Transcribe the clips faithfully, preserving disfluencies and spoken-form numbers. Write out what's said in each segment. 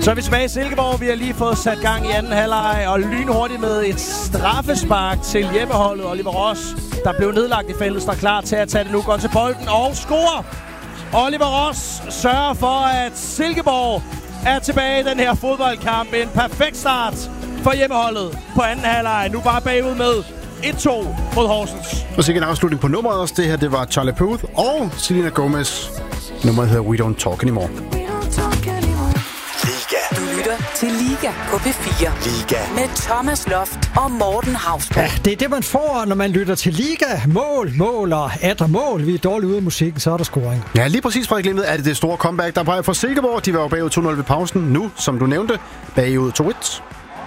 Så er vi tilbage i Silkeborg. Vi har lige fået sat gang i anden halvleg, og lynhurtigt med et straffespark til hjemmeholdet. Oliver Ross, der blev nedlagt i feltet, står klar til at tage det nu. Går til bolden og scorer. Oliver Ross sørger for, at Silkeborg er tilbage i den her fodboldkamp. En perfekt start for hjemmeholdet på anden halvleg. Nu bare bagud med et to mod Horsens. Og så en afslutning på nummeret også. Det her, det var Charlie Puth og Selena Gomez. Nummeret hedder We Don't Talk Anymore. Du lytter til Liga på P fire. Liga. Med Thomas Loft og Morten Hausborg. Ja, det er det, man får, når man lytter til Liga. Mål, mål og atter mål. Vi er dårligt ude af musikken, så er der scoring. Ja, lige præcis fra glemmet er det det store comeback, der er på vej fra Silkeborg. De var jo bagud to nul ved pausen. Nu, som du nævnte, bagud to et.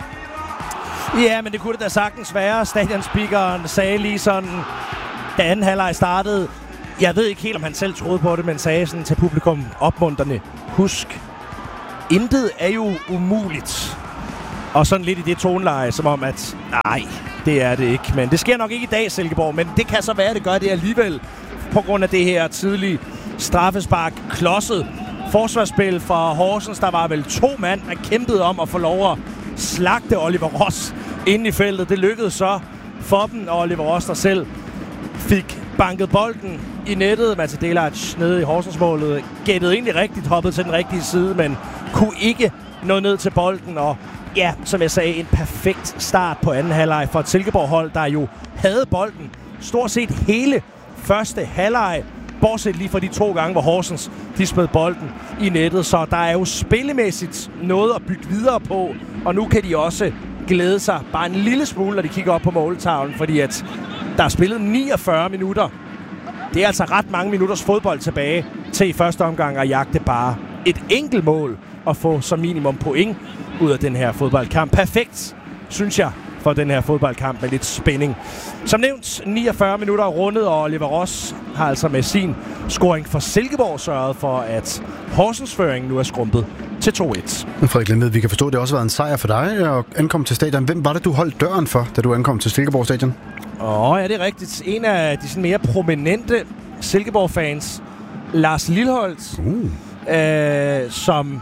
Ja, men det kunne det da sagtens være. Stadionspeakeren sagde lige sådan, da anden halvleg startede. Jeg ved ikke helt, om han selv troede på det, men sagde sådan til publikum opmuntrende: husk, intet er jo umuligt. Og sådan lidt i det toneleje, som om at, nej, det er det ikke. Men det sker nok ikke i dag, Silkeborg. Men det kan så være, at det gør det alligevel. På grund af det her tidlige straffespark. Klodset forsvarsspil fra Horsens. Der var vel to mand, der kæmpede om at få lov at slagte Oliver Ross inde i feltet. Det lykkedes så for dem, og Oliver Ross, der selv fik banket bolden i nettet. Mats Delac nede i Horsensmålet gættede egentlig rigtigt, hoppede til den rigtige side, men kunne ikke nå ned til bolden. Og ja, som jeg sagde, en perfekt start på anden halvleg for et Silkeborg-hold, der jo havde bolden stort set hele første halvleg, bortset lige fra de to gange, hvor Horsens de smed bolden i nettet. Så der er jo spillemæssigt noget at bygge videre på, og nu kan de også glæde sig bare en lille smule, når de kigger op på måltavlen, fordi at der er spillet niogfyrre minutter. Det er altså ret mange minutters fodbold tilbage til i første omgang at jagte bare et enkelt mål og få som minimum point ud af den her fodboldkamp. Perfekt, synes jeg, for den her fodboldkamp med lidt spænding. Som nævnt, niogfyrre minutter rundet, og Oliver Ross har altså med sin scoring for Silkeborg sørget for, at Horsens føring nu er skrumpet til to et. Frederik Lindved, vi kan forstå, at det også har været en sejr for dig at ankomme til stadion. Hvem var det, du holdt døren for, da du ankom til Silkeborg stadion? Åh, oh, ja, det er rigtigt. En af de sådan mere prominente Silkeborg-fans, Lars Lilholt, uh. øh, som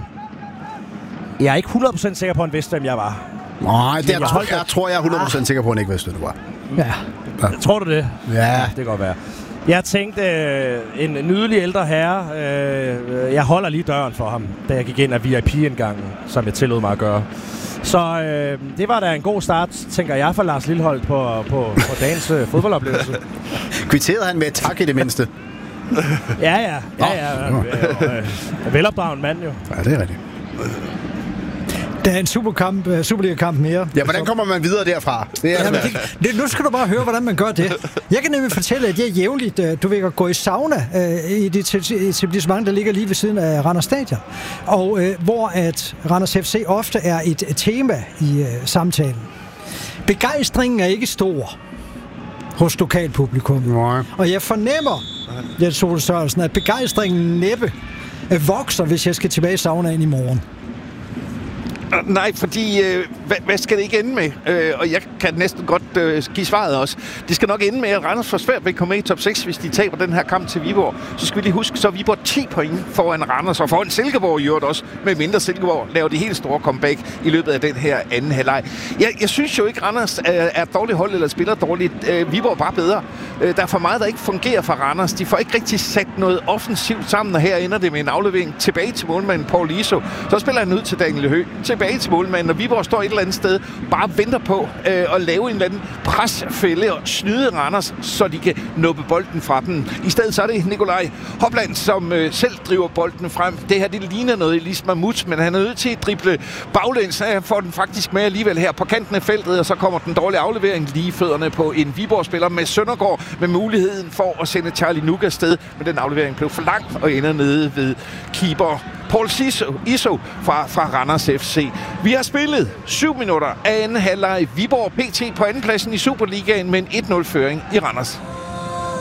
jeg er ikke hundrede procent sikker på, at han vidste, hvem jeg var. Nej, det jeg, jeg, tror, jeg, jeg tror, jeg er hundrede procent ah. sikker på, at han ikke vidste, hvem du var. Ja. ja. Tror du det? Ja. Det kan godt være. Jeg tænkte, øh, en nydelig ældre herre, øh, jeg holder lige døren for ham, da jeg gik ind af V I P-indgangen, som jeg tillod mig at gøre. Så øh, det var da en god start, tænker jeg, for Lars Lilholt på, på, på dagens øh, fodboldoplevelse. Kvitterede han med et tak i det mindste? ja, ja. ja, ja øh, øh, øh, velopdragen mand jo. Ja, det er rigtigt. Der er en superkamp, uh, Superliga-kamp mere. Ja, hvordan kommer man videre derfra? Det er ja, det, det, nu skal du bare høre, hvordan man gør det. Jeg kan nemlig fortælle, at jeg jævnligt, uh, du ved, går i sauna uh, i det etablissement, der ligger lige ved siden af Randers Stadion. Og uh, hvor at Randers F C ofte er et, et tema i uh, samtalen. Begejstringen er ikke stor hos lokalpublikum. Nej. Og jeg fornemmer, Jens Ole Sørensen, at begejstringen næppe uh, vokser, hvis jeg skal tilbage i saunaen i morgen. Nej, fordi øh, hvad, hvad skal det ikke ende med? Øh, og jeg kan næsten godt øh, give svaret også. Det skal nok ende med, at Randers får svært ved at komme med i top seks, hvis de taber den her kamp til Viborg. Så skal vi lige huske, så er Viborg ti point foran Randers, og foran Silkeborg i øvrigt også, med mindre Silkeborg laver de helt store comeback i løbet af den her anden halvleg. Jeg, jeg synes jo ikke, Randers er, er et dårligt hold, eller spiller dårligt. Øh, Viborg er bare bedre. Øh, der er for meget, der ikke fungerer for Randers. De får ikke rigtig sat noget offensivt sammen, og her ender det med en aflevering tilbage til målmanden Paul Iso. Så spiller han ud til Daniel Høgh. Tilbage til målmanden, og Viborg står et eller andet sted, bare venter på øh, at lave en eller anden presfælde og snyde Randers, så de kan nuppe bolden fra dem. I stedet så er det Nikolaj Hopland, som øh, selv driver bolden frem. Det her, det ligner noget Elis Mahmoud, men han er nødt til at drible baglæns, så han får den faktisk med alligevel her på kanten af feltet, og så kommer den dårlige aflevering lige i fødderne på en Viborg-spiller med Søndergaard, med muligheden for at sende Charlie Nuka afsted, men den aflevering blev for lang og ender nede ved keeper Paul Iso fra, fra Randers F C. Vi har spillet syv minutter af anden halvleg. Viborg P T på andenpladsen i Superligaen med en et nul føring i Randers.